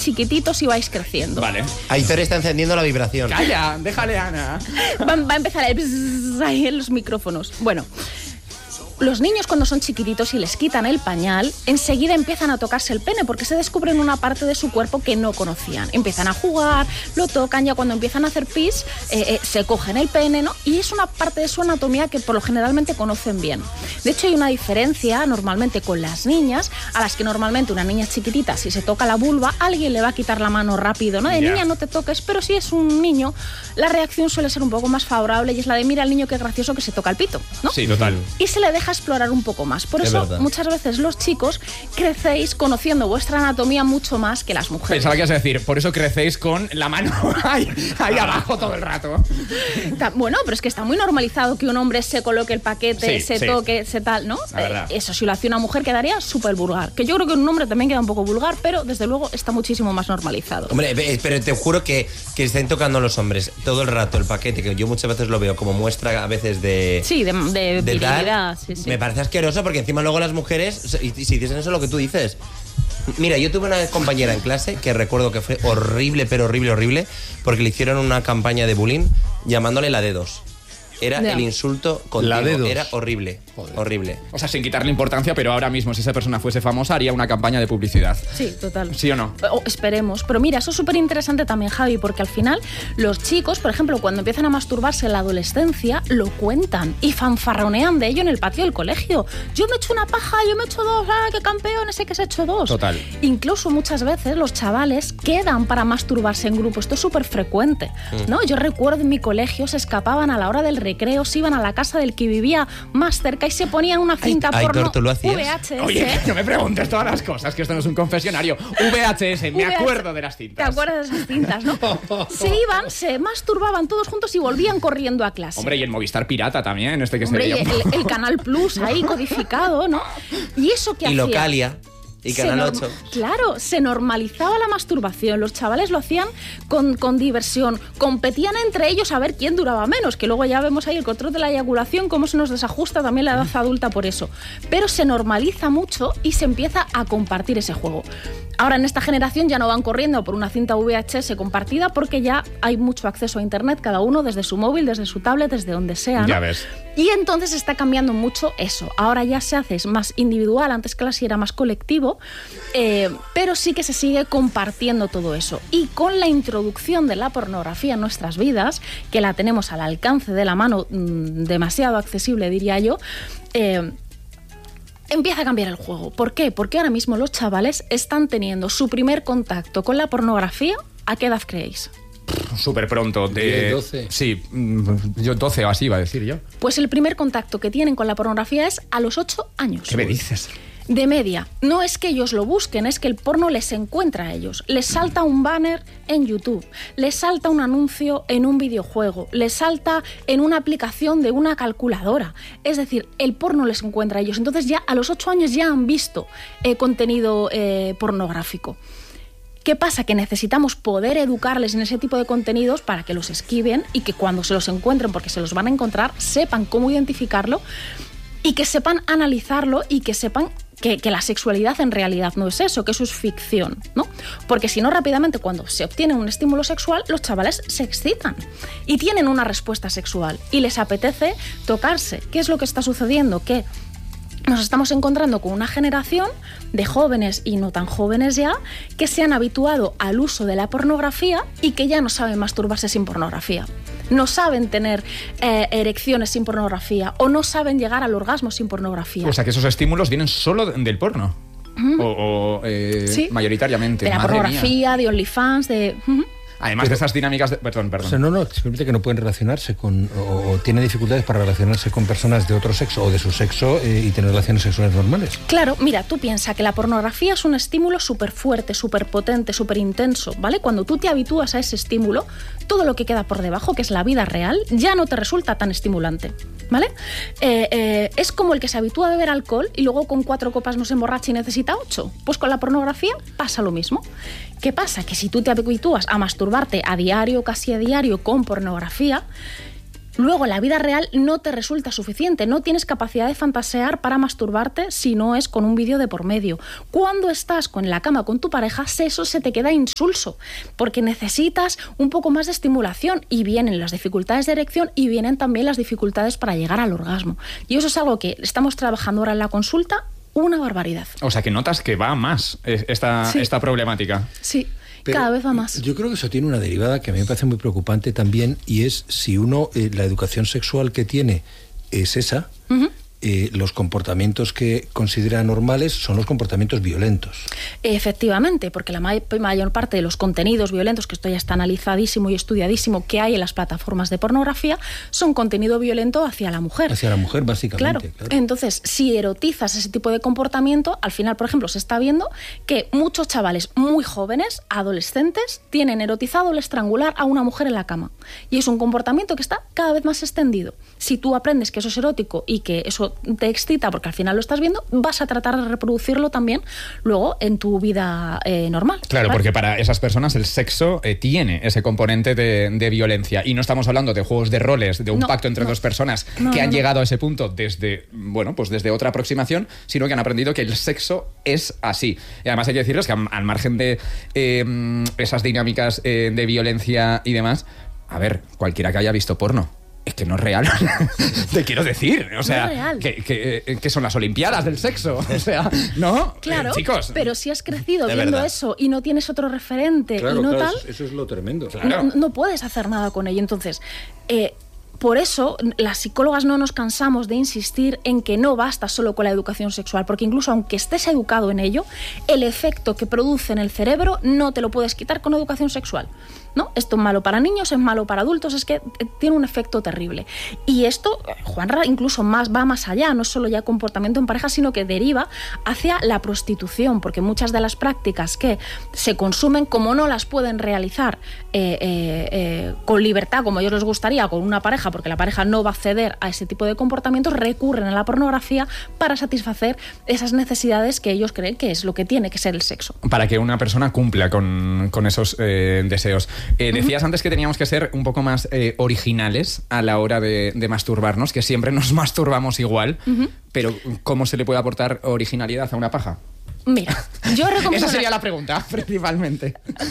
chiquititos y vais creciendo. Vale. Aitor está encendiendo la vibración. Calla, déjale, Ana. Va a empezar el bzzz ahí en los micrófonos. Bueno, los niños cuando son chiquititos y les quitan el pañal, enseguida empiezan a tocarse el pene porque se descubren una parte de su cuerpo que no conocían. Empiezan a jugar, lo tocan, ya cuando empiezan a hacer pis, se cogen el pene, ¿no? Y es una parte de su anatomía que por lo generalmente conocen bien. De hecho, hay una diferencia normalmente con las niñas, a las que normalmente una niña chiquitita, si se toca la vulva, alguien le va a quitar la mano rápido, ¿no? De niña no te toques, pero si es un niño, la reacción suele ser un poco más favorable y es la de mira al niño qué gracioso que se toca el pito, ¿no? Sí, total. Y se le deja explorar un poco más. Por eso muchas veces los chicos crecéis conociendo vuestra anatomía mucho más que las mujeres. Pensaba que ibas a decir, por eso crecéis con la mano ahí abajo todo el rato. Bueno, pero es que está muy normalizado que un hombre se coloque el paquete, toque, se tal, ¿no? Eso si lo hacía una mujer quedaría súper vulgar. Que yo creo que en un hombre también queda un poco vulgar, pero desde luego está muchísimo más normalizado. Hombre, pero te juro que estén tocando los hombres todo el rato el paquete, que yo muchas veces lo veo como muestra a veces de... Sí, de virilidad. Sí. Me parece asqueroso porque encima luego las mujeres, y si dicen eso lo que tú dices. Mira, yo tuve una compañera en clase que recuerdo que fue horrible, pero horrible, porque le hicieron una campaña de bullying llamándole la dedos. Era el insulto continuo. Era horrible. Joder. Horrible. O sea, sin quitarle importancia, pero ahora mismo, si esa persona fuese famosa, haría una campaña de publicidad. Sí, total. ¿Sí o no? Esperemos. Pero mira, eso es súper interesante también, Javi, porque al final los chicos, por ejemplo, cuando empiezan a masturbarse en la adolescencia, lo cuentan y fanfarronean de ello en el patio del colegio. Yo me he hecho una paja, yo me he hecho dos, ¡ah, qué campeón! Ese que se ha hecho dos. Total. Incluso muchas veces los chavales quedan para masturbarse en grupo. Esto es súper frecuente, ¿no? Yo recuerdo en mi colegio se escapaban a la hora del recreo, se iban a la casa del que vivía más cerca y se ponían una cinta porno ¿tú lo hacías? VHS. Oye, no me preguntes todas las cosas, que esto no es un confesionario. VHS, me acuerdo de las cintas. ¿Te acuerdas de esas cintas, no? Se iban, se masturbaban todos juntos y volvían corriendo a clase. Hombre, y el Movistar Pirata también, que Hombre, sería... el Canal Plus ahí codificado, ¿no? ¿Y eso qué hacía? Y Localia. Y Canal 8. Claro, se normalizaba la masturbación. Los chavales lo hacían con diversión. Competían entre ellos a ver quién duraba menos, que luego ya vemos ahí el control de la eyaculación, cómo se nos desajusta también la edad adulta por eso. Pero se normaliza mucho y se empieza a compartir ese juego. Ahora en esta generación ya no van corriendo por una cinta VHS compartida porque ya hay mucho acceso a internet, cada uno desde su móvil, desde su tablet, desde donde sea, ¿no? Ya ves. Y entonces está cambiando mucho eso. Ahora ya se hace más individual, antes casi era más colectivo, pero sí que se sigue compartiendo todo eso. Y con la introducción de la pornografía en nuestras vidas, que la tenemos al alcance de la mano, demasiado accesible diría yo, empieza a cambiar el juego. ¿Por qué? Porque ahora mismo los chavales están teniendo su primer contacto con la pornografía. ¿A qué edad creéis? Súper pronto. 12. Sí, yo 12 o así iba a decir yo. Pues el primer contacto que tienen con la pornografía es a los 8 años. ¿Qué me dices? De media. No es que ellos lo busquen, es que el porno les encuentra a ellos. Les salta un banner en YouTube, les salta un anuncio en un videojuego, les salta en una aplicación de una calculadora. Es decir, el porno les encuentra a ellos. Entonces ya a los 8 años ya han visto contenido pornográfico. ¿Qué pasa? Que necesitamos poder educarles en ese tipo de contenidos para que los esquiven y que cuando se los encuentren, porque se los van a encontrar, sepan cómo identificarlo y que sepan analizarlo y que sepan que la sexualidad en realidad no es eso, que eso es ficción, ¿no? Porque si no, rápidamente cuando se obtiene un estímulo sexual, los chavales se excitan y tienen una respuesta sexual y les apetece tocarse. ¿Qué es lo que está sucediendo? Que nos estamos encontrando con una generación de jóvenes y no tan jóvenes ya que se han habituado al uso de la pornografía y que ya no saben masturbarse sin pornografía. No saben tener erecciones sin pornografía o no saben llegar al orgasmo sin pornografía. O sea, que esos estímulos vienen solo del porno. Sí. Mayoritariamente. De la pornografía, de OnlyFans, de... Además de esas dinámicas de... Perdón. O sea, no, simplemente que no pueden relacionarse con... O tienen dificultades para relacionarse con personas de otro sexo o de su sexo y tener relaciones sexuales normales. Claro, mira, tú piensas que la pornografía es un estímulo súper fuerte, súper potente, súper intenso, ¿vale? Cuando tú te habitúas a ese estímulo, todo lo que queda por debajo, que es la vida real, ya no te resulta tan estimulante, ¿vale? Es como el que se habitúa a beber alcohol y luego con 4 copas no se emborracha y necesita 8. Pues con la pornografía pasa lo mismo. ¿Qué pasa? Que si tú te habitúas a masturbarte a diario, casi a diario, con pornografía, luego en la vida real no te resulta suficiente, no tienes capacidad de fantasear para masturbarte si no es con un vídeo de por medio. Cuando estás en la cama con tu pareja, eso se te queda insulso, porque necesitas un poco más de estimulación y vienen las dificultades de erección y vienen también las dificultades para llegar al orgasmo. Y eso es algo que estamos trabajando ahora en la consulta, una barbaridad. O sea, que notas que va más esta problemática. Sí. Pero cada vez va más. Yo creo que eso tiene una derivada que a mí me parece muy preocupante también, y es si uno, la educación sexual que tiene es esa, los comportamientos que considera normales son los comportamientos violentos. Efectivamente, porque la mayor parte de los contenidos violentos, que esto ya está analizadísimo y estudiadísimo, que hay en las plataformas de pornografía, son contenido violento hacia la mujer. Hacia la mujer, básicamente. Claro. Entonces, si erotizas ese tipo de comportamiento, al final, por ejemplo, se está viendo que muchos chavales muy jóvenes, adolescentes, tienen erotizado el estrangular a una mujer en la cama. Y es un comportamiento que está cada vez más extendido. Si tú aprendes que eso es erótico y que eso te excita porque al final lo estás viendo, vas a tratar de reproducirlo también luego en tu vida normal. Claro, ¿vale? porque para esas personas el sexo tiene ese componente de violencia, y no estamos hablando de juegos de roles, de un pacto entre dos personas que han llegado a ese punto desde otra aproximación, sino que han aprendido que el sexo es así. Y además hay que decirles que al margen de esas dinámicas de violencia y demás, a ver, cualquiera que haya visto porno, es que no es real. Te quiero decir. O sea, no es real. que son las Olimpiadas del sexo. O sea, ¿no? Claro, chicos. pero si has crecido De viendo verdad. eso y no tienes otro referente Claro, y no claro, tal, eso es lo tremendo. Claro. no puedes hacer nada con ello. Entonces, por eso las psicólogas no nos cansamos de insistir en que no basta solo con la educación sexual, porque incluso aunque estés educado en ello, el efecto que produce en el cerebro no te lo puedes quitar con educación sexual, ¿no? Esto es malo para niños, es malo para adultos, es que tiene un efecto terrible. Y esto, Juanra, incluso va más allá, no es solo ya comportamiento en pareja, sino que deriva hacia la prostitución, porque muchas de las prácticas que se consumen, como no las pueden realizar con libertad, como a ellos les gustaría, con una pareja, porque la pareja no va a ceder a ese tipo de comportamientos, recurren a la pornografía para satisfacer esas necesidades que ellos creen que es lo que tiene que ser el sexo. Para que una persona cumpla con esos deseos. Decías antes que teníamos que ser un poco más originales a la hora de masturbarnos, que siempre nos masturbamos igual, pero ¿cómo se le puede aportar originalidad a una paja? Mira, yo recomiendo... Esa sería la pregunta, principalmente.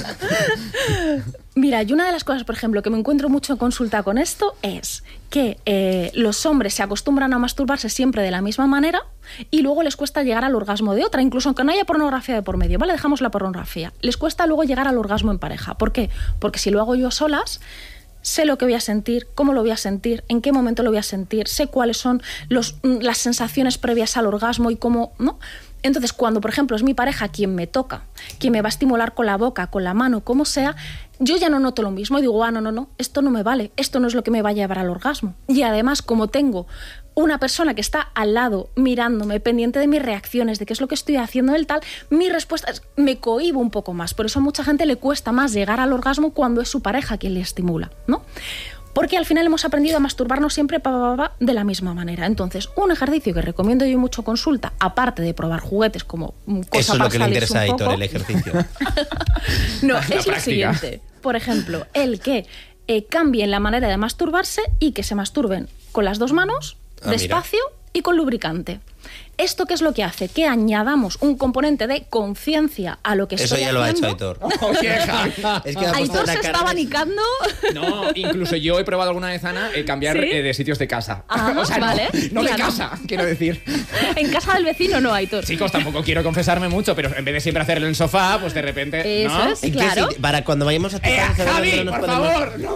Mira, y una de las cosas, por ejemplo, que me encuentro mucho en consulta con esto es que los hombres se acostumbran a masturbarse siempre de la misma manera y luego les cuesta llegar al orgasmo de otra, incluso aunque no haya pornografía de por medio, ¿vale? Dejamos la pornografía. Les cuesta luego llegar al orgasmo en pareja. ¿Por qué? Porque si lo hago yo solas, sé lo que voy a sentir, cómo lo voy a sentir, en qué momento lo voy a sentir, sé cuáles son las sensaciones previas al orgasmo y cómo, ¿no? Entonces, cuando, por ejemplo, es mi pareja quien me toca, quien me va a estimular con la boca, con la mano, como sea, yo ya no noto lo mismo y digo, no, esto no me vale, esto no es lo que me va a llevar al orgasmo. Y además, como tengo una persona que está al lado, mirándome, pendiente de mis reacciones, de qué es lo que estoy haciendo del tal, mi respuesta es, me cohíbo un poco más. Por eso a mucha gente le cuesta más llegar al orgasmo cuando es su pareja quien le estimula, ¿no? Porque al final hemos aprendido a masturbarnos siempre de la misma manera. Entonces, un ejercicio que recomiendo yo mucho consulta, aparte de probar juguetes como cosa eso es lo que le para interesa a salirse un Aitor, poco. el ejercicio. No, La es lo práctica. siguiente. Por ejemplo, el que cambien la manera de masturbarse y que se masturben con las dos manos, despacio y con lubricante. ¿Esto qué es lo que hace? Que añadamos un componente de conciencia a lo que Eso estoy ya lo ha hecho haciendo. Aitor. Oye, Javi. Es que me ha puesto Aitor una se cara está de- abanicando. No, incluso yo he probado alguna vez, Ana, cambiar ¿Sí? de sitios de casa. Ah, o sea, vale, no de claro. casa, quiero decir. En casa del vecino no, Aitor. Chicos, tampoco quiero confesarme mucho, pero en vez de siempre hacerlo en el sofá, pues de repente, Eso ¿no? es. ¿En qué Claro. sitio? Para cuando vayamos a tu casa, saber Javi, dónde nos por podemos- favor, no.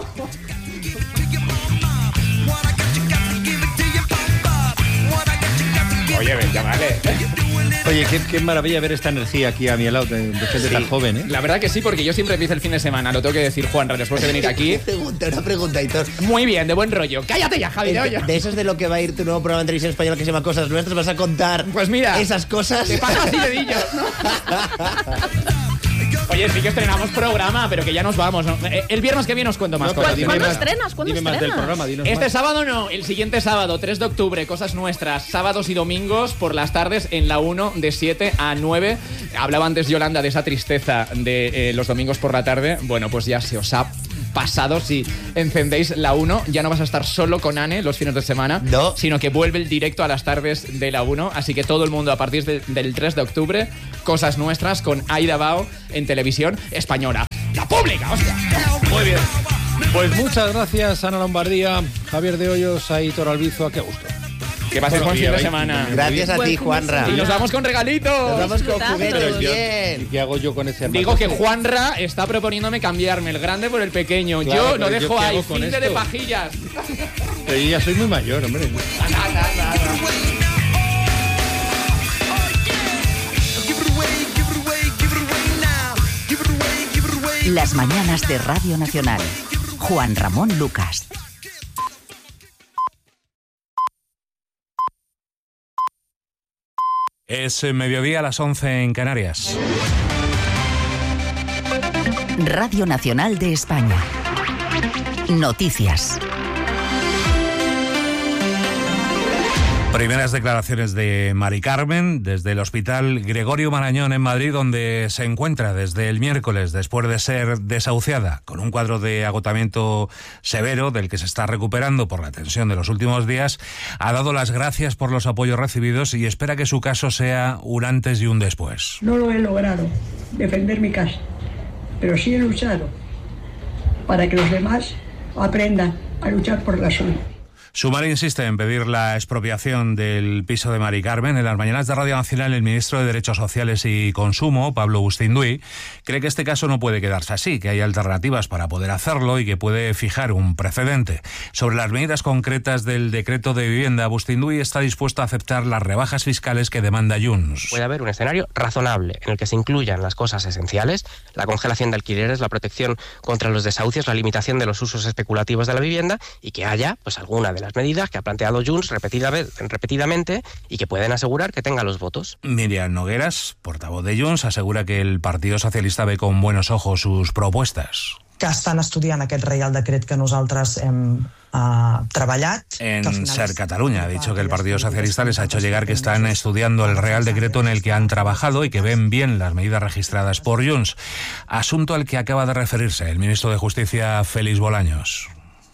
Oye, venga, vale. Oye, qué maravilla ver esta energía aquí a mi lado de gente tan joven, ¿eh? La verdad que sí, porque yo siempre empiezo el fin de semana, lo tengo que decir, Juanra, después de venir aquí. Una pregunta, Aitor. Muy bien, de buen rollo. Cállate ya, Javi, de hoyo. De eso es de lo que va a ir tu nuevo programa de televisión española que se llama Cosas Nuestras. ¿Vas a contar Pues mira, esas cosas? te paso así dedillos, ¿no? Oye, sí que estrenamos programa, pero que ya nos vamos, ¿no? El viernes que viene os cuento más cosas. ¿Cuándo estrenas? ¿Cuándo Dime más del estrenas? programa, dinos Este más. sábado no, el siguiente sábado, 3 de octubre, Cosas Nuestras, sábados y domingos por las tardes en la 1 de 7 a 9. Hablaba antes Yolanda de esa tristeza de los domingos por la tarde. Bueno, pues ya se os ha pasado si encendéis la 1. Ya no vas a estar solo con Anne los fines de semana, no, sino que vuelve el directo a las tardes de la 1. Así que todo el mundo a partir del 3 de octubre, Cosas Nuestras con Aida Bao en televisión española. ¡La pública, hostia! Muy bien. Pues muchas gracias, Ana Lombardía, Javier de Hoyos, Aitor Albizu, qué gusto. Que pases buen fin de semana. Gracias a ti, Juanra. Y nos vamos con regalitos. Nos vamos con juguetes, bien. ¿Y qué hago yo con ese? Digo que Juanra está proponiéndome cambiarme el grande por el pequeño. Claro, yo lo dejo ahí, fin de pajillas. Pero yo ya soy muy mayor, hombre. Las mañanas de Radio Nacional. Juan Ramón Lucas. Es mediodía a las 11 en Canarias. Radio Nacional de España. Noticias. Primeras declaraciones de Mari Carmen desde el Hospital Gregorio Marañón en Madrid, donde se encuentra desde el miércoles después de ser desahuciada con un cuadro de agotamiento severo del que se está recuperando por la tensión de los últimos días. Ha dado las gracias por los apoyos recibidos y espera que su caso sea un antes y un después. No lo he logrado, defender mi casa, pero sí he luchado para que los demás aprendan a luchar por la suya. Sumar insiste en pedir la expropiación del piso de Mari Carmen. En las mañanas de Radio Nacional, el ministro de Derechos Sociales y Consumo, Pablo Bustinduy, cree que este caso no puede quedarse así, que hay alternativas para poder hacerlo y que puede fijar un precedente. Sobre las medidas concretas del decreto de vivienda, Bustinduy está dispuesto a aceptar las rebajas fiscales que demanda Junts. Puede haber un escenario razonable en el que se incluyan las cosas esenciales, la congelación de alquileres, la protección contra los desahucios, la limitación de los usos especulativos de la vivienda y que haya pues alguna de las medidas que ha planteado Junts repetidamente y que pueden asegurar que tenga los votos. Miriam Nogueras, portavoz de Junts, asegura que el Partido Socialista ve con buenos ojos sus propuestas. Que estan estudiant aquest Reial Decret que nosaltres hem treballat. En Ser Catalunya ha dicho que el Partido Socialista les ha hecho llegar que están estudiando el Real Decreto en el que han trabajado y que ven bien las medidas registradas por Junts. Asunto al que acaba de referirse el ministro de Justicia, Félix Bolaños.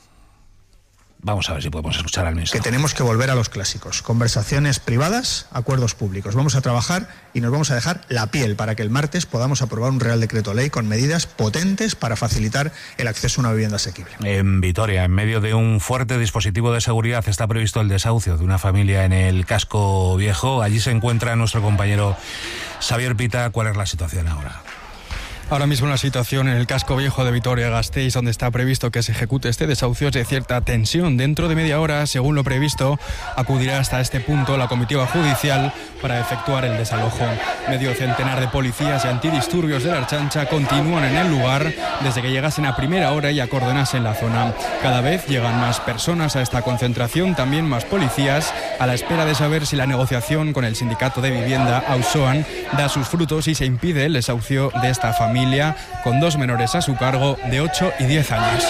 Vamos a ver si podemos escuchar al ministro. Que tenemos que volver a los clásicos. Conversaciones privadas, acuerdos públicos. Vamos a trabajar y nos vamos a dejar la piel para que el martes podamos aprobar un Real Decreto Ley con medidas potentes para facilitar el acceso a una vivienda asequible. En Vitoria, en medio de un fuerte dispositivo de seguridad, está previsto el desahucio de una familia en el Casco Viejo. Allí se encuentra nuestro compañero Xavier Pita. ¿Cuál es la situación ahora? Ahora mismo la situación en el Casco Viejo de Vitoria-Gasteiz, donde está previsto que se ejecute este desahucio, es de cierta tensión. Dentro de media hora, según lo previsto, acudirá hasta este punto la comitiva judicial para efectuar el desalojo. Medio centenar de policías y antidisturbios de la Ertzaintza continúan en el lugar desde que llegasen a primera hora y acordonasen la zona. Cada vez llegan más personas a esta concentración, también más policías, a la espera de saber si la negociación con el sindicato de vivienda Auzoan da sus frutos y se impide el desahucio de esta familia con dos menores a su cargo de 8 y 10 años.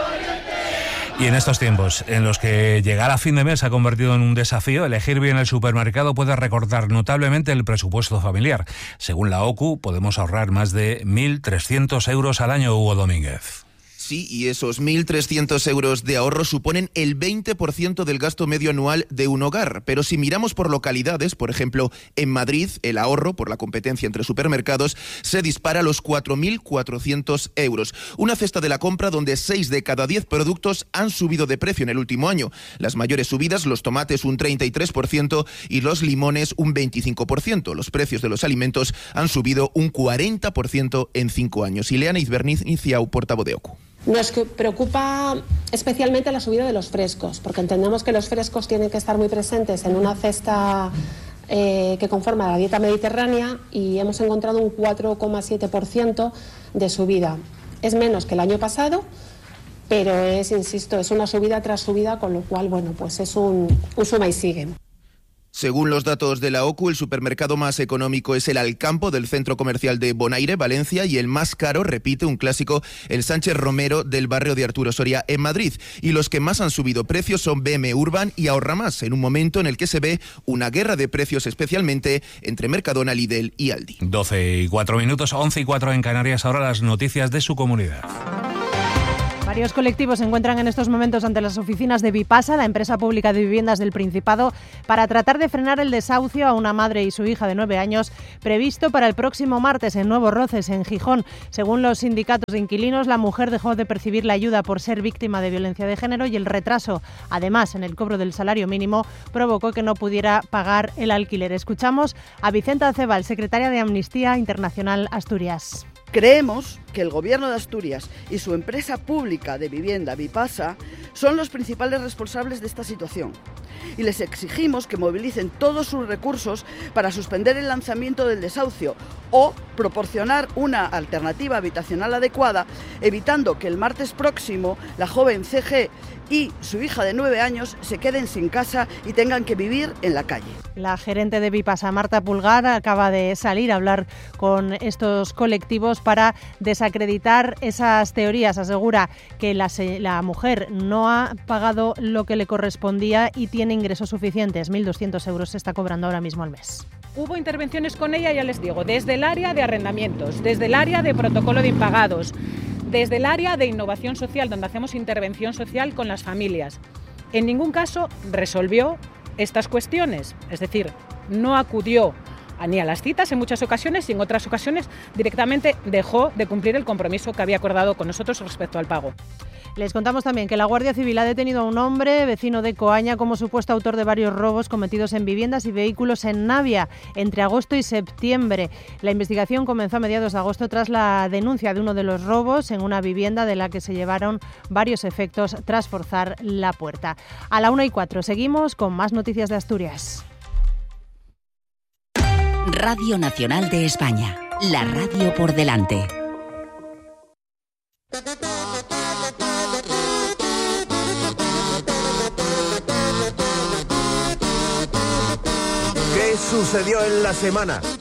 Y en estos tiempos, en los que llegar a fin de mes se ha convertido en un desafío, elegir bien el supermercado puede recortar notablemente el presupuesto familiar. Según la OCU, podemos ahorrar más de 1.300 euros al año, Hugo Domínguez. Sí, y esos 1.300 euros de ahorro suponen el 20% del gasto medio anual de un hogar. Pero si miramos por localidades, por ejemplo, en Madrid, el ahorro por la competencia entre supermercados se dispara a los 4.400 euros. Una cesta de la compra donde 6 de cada 10 productos han subido de precio en el último año. Las mayores subidas, los tomates un 33% y los limones un 25%. Los precios de los alimentos han subido un 40% en 5 años. Ileana Izberniz-Inciau, portavoz de OCU. Nos preocupa especialmente la subida de los frescos, porque entendemos que los frescos tienen que estar muy presentes en una cesta que conforma la dieta mediterránea y hemos encontrado un 4,7% de subida. Es menos que el año pasado, pero insisto, es una subida tras subida, con lo cual, bueno, pues es un suma y sigue. Según los datos de la OCU, el supermercado más económico es el Alcampo del centro comercial de Bonaire, Valencia, y el más caro, repite un clásico, el Sánchez Romero del barrio de Arturo Soria en Madrid. Y los que más han subido precios son BM Urban y Ahorra Más, en un momento en el que se ve una guerra de precios especialmente entre Mercadona, Lidl y Aldi. 12 y 4 minutos, 11 y 4 en Canarias, ahora las noticias de su comunidad. Varios colectivos se encuentran en estos momentos ante las oficinas de Vipasa, la empresa pública de viviendas del Principado, para tratar de frenar el desahucio a una madre y su hija de 9 años previsto para el próximo martes en Nuevos Roces, en Gijón. Según los sindicatos de inquilinos, la mujer dejó de percibir la ayuda por ser víctima de violencia de género y el retraso, además, en el cobro del salario mínimo, provocó que no pudiera pagar el alquiler. Escuchamos a Vicenta Acebal, secretaria de Amnistía Internacional Asturias. Creemos que el Gobierno de Asturias y su empresa pública de vivienda, Vipasa, son los principales responsables de esta situación. Y les exigimos que movilicen todos sus recursos para suspender el lanzamiento del desahucio o proporcionar una alternativa habitacional adecuada, evitando que el martes próximo la joven CG y su hija de 9 años se queden sin casa y tengan que vivir en la calle. La gerente de Vipasa, Marta Pulgar, acaba de salir a hablar con estos colectivos para desacreditar esas teorías. Asegura que la mujer no ha pagado lo que le correspondía y tiene ingresos suficientes. 1.200 euros se está cobrando ahora mismo al mes. Hubo intervenciones con ella, ya les digo, desde el área de arrendamientos, desde el área de protocolo de impagados, desde el área de innovación social, donde hacemos intervención social con las familias. En ningún caso resolvió estas cuestiones, es decir, no acudió ni a las citas en muchas ocasiones y en otras ocasiones directamente dejó de cumplir el compromiso que había acordado con nosotros respecto al pago. Les contamos también que la Guardia Civil ha detenido a un hombre, vecino de Coaña, como supuesto autor de varios robos cometidos en viviendas y vehículos en Navia entre agosto y septiembre. La investigación comenzó a mediados de agosto tras la denuncia de uno de los robos en una vivienda de la que se llevaron varios efectos tras forzar la puerta. A la 1:04 seguimos con más noticias de Asturias. Radio Nacional de España, la radio por delante. ¿Qué sucedió en la semana?